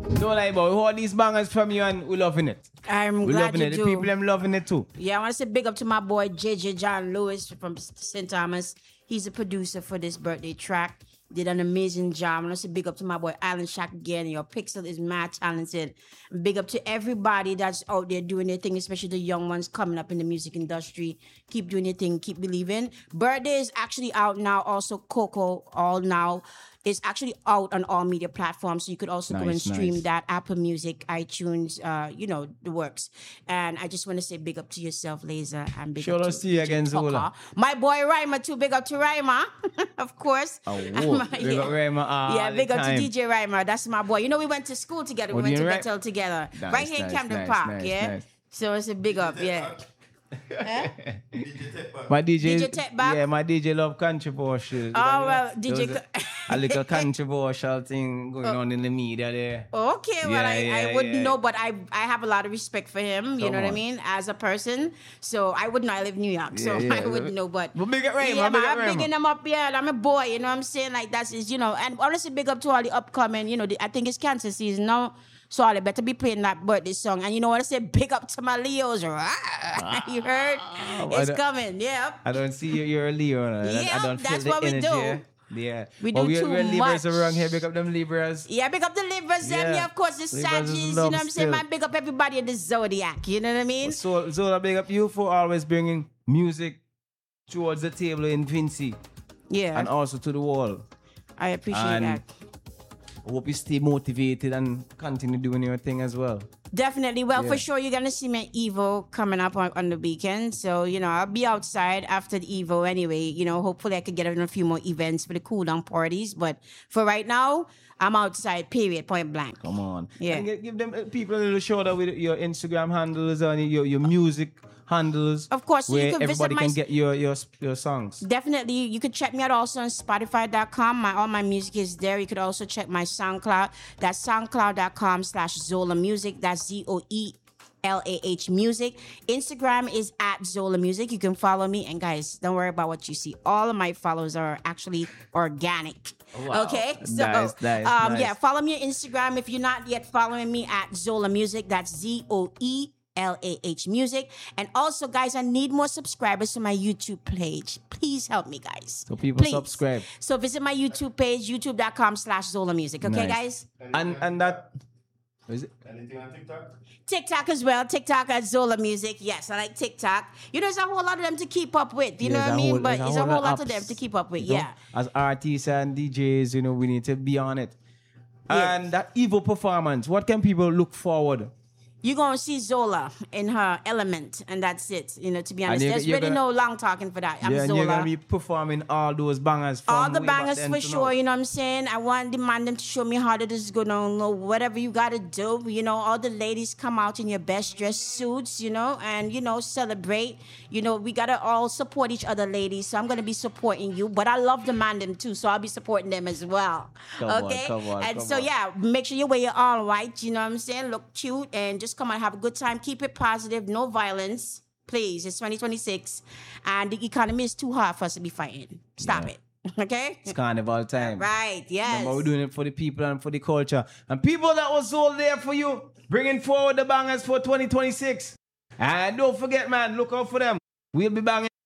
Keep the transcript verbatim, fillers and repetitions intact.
Don't lie about it. All these bangers from you and we're loving it. I'm we're glad loving you it. do. The people them loving it too. Yeah, I want to say big up to my boy J J John Lewis from Saint Thomas. He's a producer for this birthday track. Did an amazing job. I want to say big up to my boy Alan Shack again. Your Pixel is mad talented. Big up to everybody that's out there doing their thing, especially the young ones coming up in the music industry. Keep doing your thing. Keep believing. Birthday is actually out now. Also, Coco All Now is actually out on all media platforms. So you could also nice, go and stream nice. that. Apple Music, iTunes, uh, you know, the works. And I just want to say big up to yourself, Laser. And big Shout up out to to you D J again, Tucker. Zola. My boy Rhymer too. Big up to Rhymer, of course. Oh, And whoa. my- Big up Rhymer all yeah, the big up time. to D J Rhymer. That's my boy. You know, we went to school together. Oh, We went do to you Bethel right? together. Nice, right here in nice, Camden nice, Park, nice, yeah? nice. So it's a big up, yeah. My D J, D J Tech Back? yeah, my D J love controversial. Oh, well, D J There was a, a little controversial thing going on in the media there. Okay, well, Yeah, I, yeah, I wouldn't yeah. know, but I I have a lot of respect for him, you Come know what I on. mean, as a person. So I wouldn't know. I live in New York, so Yeah, yeah. I wouldn't know, but... But big up Rayma, yeah, big man, up I'm Rayma. bigging him up, yeah, I'm a boy, you know what I'm saying? Like, that's, is, you know, and honestly, big up to all the upcoming, you know, the, I think it's cancer season now, so I better be playing that birthday song. And you know what I say? Big up to my Leos, right? You heard? I It's don't- coming, yeah. I don't see you, you're a Leo. No? I don't- I Yeah, don't feel that's the what we energy. do. Yeah. We But do we're, too we're Libras much. around here. Pick up them Libras. Yeah, big up the Libras, them, Yeah. yeah, of course, the Libras is Saggies, you know love what I'm saying? still. Man, big up everybody in the Zodiac, you know what I mean? So, Zola, big up you for always bringing music towards the table in Vinci Yeah, and also to the wall. I appreciate and that. Hope you stay motivated and continue doing your thing as well. Definitely. Well, Yeah. for sure, you're going to see me at Evo coming up on, on the weekend. So, you know, I'll be outside after the Evo anyway. You know, hopefully I could get in a few more events for the cool down parties. But for right now, I'm outside, period, point blank. Come on. Yeah. And give, give them uh, people a little shout out with your Instagram handles and your, your music handles. Of course, so you where can visit everybody my can s- get your, your your songs. Definitely, you could check me out also on Spotify dot com. My all my music is there. You could also check my SoundCloud. That's soundcloud dot com slash Zola Music. That's Z O E L A H Music. Instagram is at Zola Music. You can follow me. And guys, don't worry about what you see. All of my followers are actually organic. Wow. Okay? So, Nice, nice, um, nice. yeah, follow me on Instagram. If you're not yet following me at Zola Music, that's Z O E L A H Music. And also, guys, I need more subscribers to my YouTube page. Please help me, guys. So people Please. subscribe. So visit my YouTube page, youtube dot com slash Zola Music. Okay, Nice. guys? And and that is it? Anything on TikTok? TikTok as well. TikTok at Zola Music. Yes, I like TikTok. You know, there's a whole lot of them to keep up with. You Yeah, know what I there's a mean? whole- But there's it's a whole lot of apps, them to keep up with. you know? Yeah. As artists and D Js, you know, we need to be on it. Yeah. And that Evo performance, what can people look forward? You're going to see Zola in her element, and that's it. You know, to be honest, you're- there's you're really gonna- no long talking for that. I'm yeah, and you're Zola. gonna be performing all those bangers from All the way back bangers then for to sure, now. you know what I'm saying? I want demand them to show me how this is going on, whatever you got to do. You know, all the ladies come out in your best dress suits, you know, and, you know, celebrate. You know, we got to all support each other, ladies. So I'm going to be supporting you. But I love demand them too, so I'll be supporting them as well. Come on, okay? come on, and come so, on. yeah, make sure you wear your all white, you know what I'm saying? Look cute and just come and have a good time. Keep it positive, no violence. Please, it's twenty twenty-six, and the economy is too hard for us to be fighting. Stop Yeah. it, okay? It's carnival time. Right, yes. Remember, we're doing it for the people and for the culture. And people that was all there for you, bringing forward the bangers for twenty twenty-six. And don't forget, man, look out for them. We'll be banging.